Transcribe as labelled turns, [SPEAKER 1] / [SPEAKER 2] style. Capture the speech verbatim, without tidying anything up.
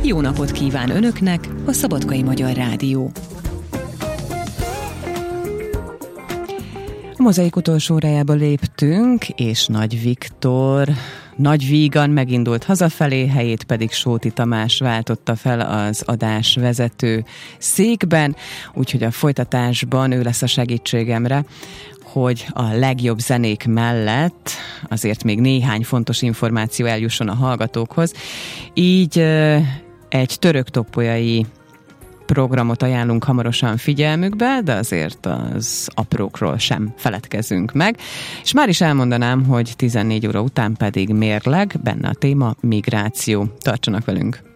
[SPEAKER 1] Jó napot kíván Önöknek a Szabadkai Magyar Rádió. A Mozaik utolsó órájába léptünk, és Nagy Viktor nagy vígan megindult hazafelé, helyét pedig Sóti Tamás váltotta fel az adásvezető székben, úgyhogy a folytatásban ő lesz a segítségemre, hogy a legjobb zenék mellett azért még néhány fontos információ eljusson a hallgatókhoz. Így egy töröktopolyai programot ajánlunk hamarosan figyelmükbe, de azért az aprókról sem feledkezünk meg. És már is elmondanám, hogy tizennégy óra után pedig mérleg, benne a téma migráció. Tartsanak velünk!